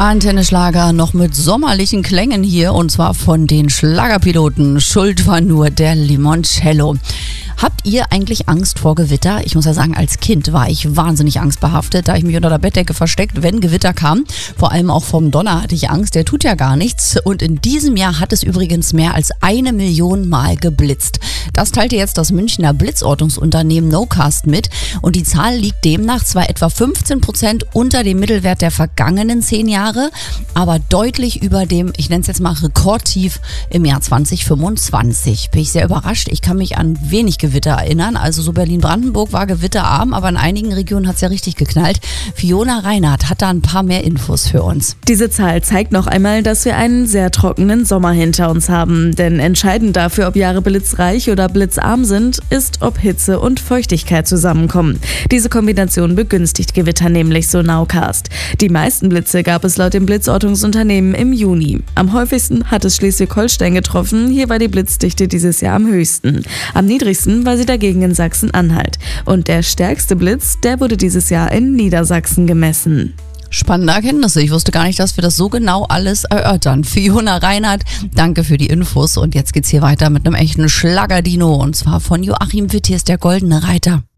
Antenne Schlager noch mit sommerlichen Klängen hier und zwar von den Schlagerpiloten. Schuld war nur der Limoncello. Habt ihr eigentlich Angst vor Gewitter? Ich muss ja sagen, als Kind war ich wahnsinnig angstbehaftet, da ich mich unter der Bettdecke versteckt, wenn Gewitter kam. Vor allem auch vom Donner hatte ich Angst, der tut ja gar nichts. Und in diesem Jahr hat es übrigens mehr als 1 Million Mal geblitzt. Das teilte jetzt das Münchner Blitzortungsunternehmen Nocast mit. Und die Zahl liegt demnach zwar etwa 15% unter dem Mittelwert der vergangenen 10 Jahre, aber deutlich über dem, ich nenne es jetzt mal Rekordtief im Jahr 2025. Bin ich sehr überrascht. Ich kann mich an wenig Gewitter erinnern. Also so Berlin-Brandenburg war gewitterarm, aber in einigen Regionen hat es ja richtig geknallt. Fiona Reinhardt hat da ein paar mehr Infos für uns. Diese Zahl zeigt noch einmal, dass wir einen sehr trockenen Sommer hinter uns haben. Denn entscheidend dafür, ob Jahre blitzreich oder blitzarm sind, ist, ob Hitze und Feuchtigkeit zusammenkommen. Diese Kombination begünstigt Gewitter nämlich, so Nowcast. Die meisten Blitze gab es laut dem Blitzortungsunternehmen im Juni. Am häufigsten hat es Schleswig-Holstein getroffen. Hier war die Blitzdichte dieses Jahr am höchsten. Am niedrigsten war sie dagegen in Sachsen-Anhalt. Und der stärkste Blitz, der wurde dieses Jahr in Niedersachsen gemessen. Spannende Erkenntnisse. Ich wusste gar nicht, dass wir das so genau alles erörtern. Fiona Reinhardt, danke für die Infos. Und jetzt geht's hier weiter mit einem echten Schlagerdino. Und zwar von Joachim Witt. Hier ist der Goldene Reiter.